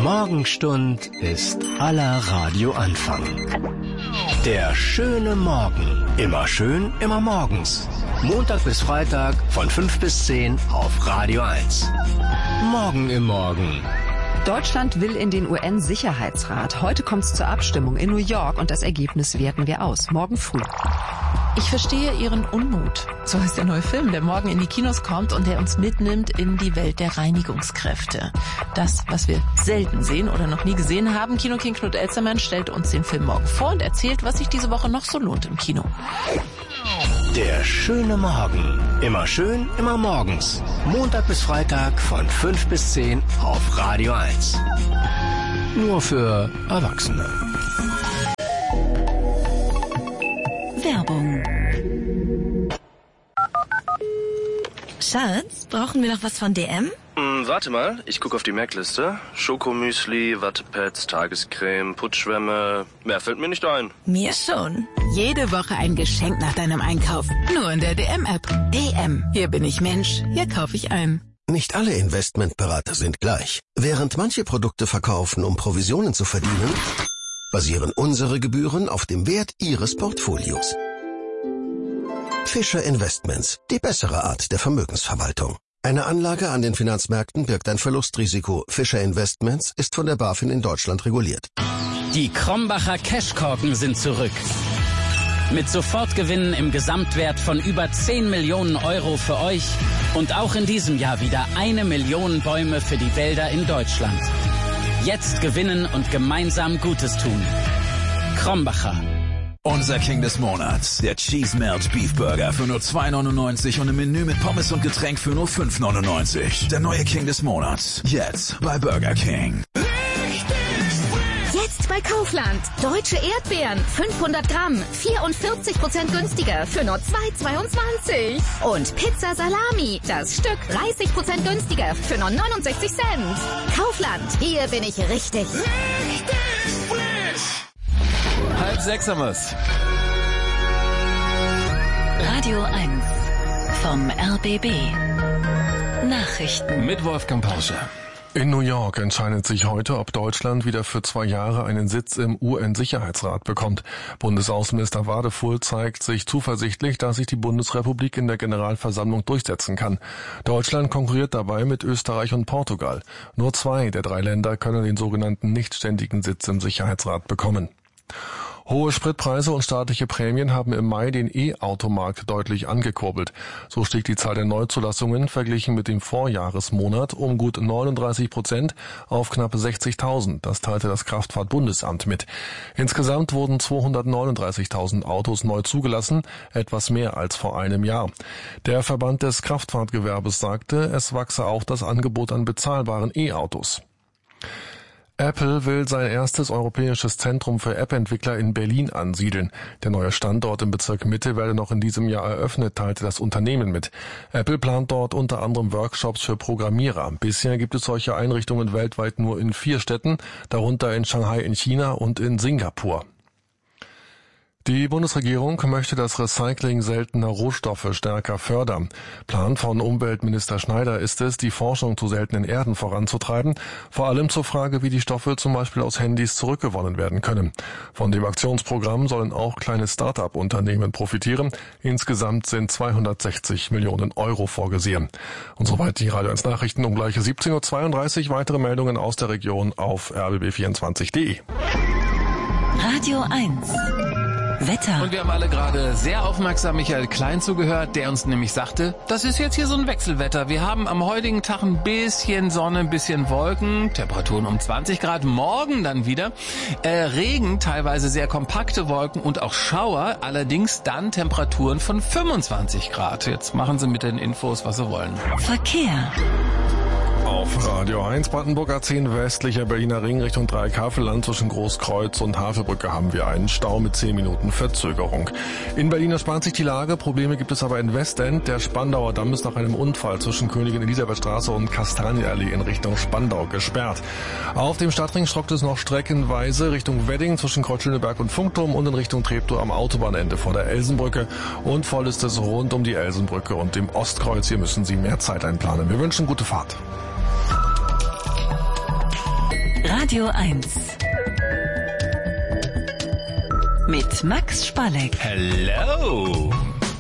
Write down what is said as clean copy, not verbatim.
Morgenstund ist aller Radioanfang. Der schöne Morgen. Immer schön, immer morgens. Montag bis Freitag von 5 bis 10 auf Radio 1. Morgen im Morgen. Deutschland will in den UN-Sicherheitsrat. Heute kommt es zur Abstimmung in New York und das Ergebnis werten wir aus. Morgen früh. Ich verstehe Ihren Unmut. So heißt der neue Film, der morgen in die Kinos kommt und der uns mitnimmt in die Welt der Reinigungskräfte. Das, was wir selten sehen oder noch nie gesehen haben. Kino-King Knut Elstermann stellt uns den Film morgen vor und erzählt, was sich diese Woche noch so lohnt im Kino. Der schöne Morgen. Immer schön, immer morgens. Montag bis Freitag von 5 bis 10 auf Radio 1. Nur für Erwachsene. Werbung. Schatz, brauchen wir noch was von DM? Warte mal, ich gucke auf die Merkliste. Schokomüsli, Wattepads, Tagescreme, Putzschwämme. Mehr fällt mir nicht ein. Mir schon. Jede Woche ein Geschenk nach deinem Einkauf. Nur in der DM-App. DM. Hier bin ich Mensch. Hier kaufe ich ein. Nicht alle Investmentberater sind gleich. Während manche Produkte verkaufen, um Provisionen zu verdienen, basieren unsere Gebühren auf dem Wert Ihres Portfolios. Fischer Investments, die bessere Art der Vermögensverwaltung. Eine Anlage an den Finanzmärkten birgt ein Verlustrisiko. Fischer Investments ist von der BaFin in Deutschland reguliert. Die Krombacher Cashkorken sind zurück. Mit Sofortgewinnen im Gesamtwert von über 10 Millionen Euro für euch und auch in diesem Jahr wieder 1 Million Bäume für die Wälder in Deutschland. Jetzt gewinnen und gemeinsam Gutes tun. Krombacher. Unser King des Monats, der Cheese Melt Beef Burger für nur 2,99 und im Menü mit Pommes und Getränk für nur 5,99. Der neue King des Monats, jetzt bei Burger King. Jetzt bei Kaufland. Deutsche Erdbeeren, 500 Gramm, 44% günstiger für nur 2,22. Und Pizza Salami, das Stück 30% günstiger für nur 69 Cent. Kaufland, hier bin ich richtig. Halb sechs haben wir's. Radio 1 vom RBB. Nachrichten Mit Wolfgang Pausche. In New York entscheidet sich heute, ob Deutschland wieder für 2 Jahre einen Sitz im UN-Sicherheitsrat bekommt. Bundesaußenminister Wadefuhl zeigt sich zuversichtlich, dass sich die Bundesrepublik in der Generalversammlung durchsetzen kann. Deutschland konkurriert dabei mit Österreich und Portugal. Nur 2 der 3 Länder können den sogenannten nichtständigen Sitz im Sicherheitsrat bekommen. Hohe Spritpreise und staatliche Prämien haben im Mai den E-Automarkt deutlich angekurbelt. So stieg die Zahl der Neuzulassungen verglichen mit dem Vorjahresmonat um gut 39% auf knapp 60.000. Das teilte das Kraftfahrtbundesamt mit. Insgesamt wurden 239.000 Autos neu zugelassen, etwas mehr als vor einem Jahr. Der Verband des Kraftfahrtgewerbes sagte, es wachse auch das Angebot an bezahlbaren E-Autos. Apple will sein erstes europäisches Zentrum für App-Entwickler in Berlin ansiedeln. Der neue Standort im Bezirk Mitte werde noch in diesem Jahr eröffnet, teilte das Unternehmen mit. Apple plant dort unter anderem Workshops für Programmierer. Bisher gibt es solche Einrichtungen weltweit nur in 4 Städten, darunter in Shanghai in China und in Singapur. Die Bundesregierung möchte das Recycling seltener Rohstoffe stärker fördern. Plan von Umweltminister Schneider ist es, die Forschung zu seltenen Erden voranzutreiben, vor allem zur Frage, wie die Stoffe zum Beispiel aus Handys zurückgewonnen werden können. Von dem Aktionsprogramm sollen auch kleine Start-up-Unternehmen profitieren. Insgesamt sind 260 Millionen Euro vorgesehen. Und soweit die Radio 1 Nachrichten um gleich 17.32 Uhr. Weitere Meldungen aus der Region auf rbb24.de. Radio 1 Wetter. Und wir haben alle gerade sehr aufmerksam Michael Klein zugehört, der uns nämlich sagte, das ist jetzt hier so ein Wechselwetter. Wir haben am heutigen Tag ein bisschen Sonne, ein bisschen Wolken, Temperaturen um 20 Grad, morgen dann wieder Regen, teilweise sehr kompakte Wolken und auch Schauer, allerdings dann Temperaturen von 25 Grad. Jetzt machen Sie mit den Infos, was Sie wollen. Verkehr. Auf Radio 1 Brandenburg A10 westlicher Berliner Ring Richtung Dreieckhavelland zwischen Großkreuz und Havelbrücke haben wir einen Stau mit 10 Minuten Verzögerung. In Berlin erspannt sich die Lage, Probleme gibt es aber in Westend. Der Spandauer Damm ist nach einem Unfall zwischen Königin Elisabethstraße und Kastanienallee in Richtung Spandau gesperrt. Auf dem Stadtring stockt es noch streckenweise Richtung Wedding zwischen Kreuzschöneberg und Funkturm und in Richtung Treptow am Autobahnende vor der Elsenbrücke. Und voll ist es rund um die Elsenbrücke und dem Ostkreuz. Hier müssen Sie mehr Zeit einplanen. Wir wünschen gute Fahrt. Radio 1. Mit Max Spalleck. Hello!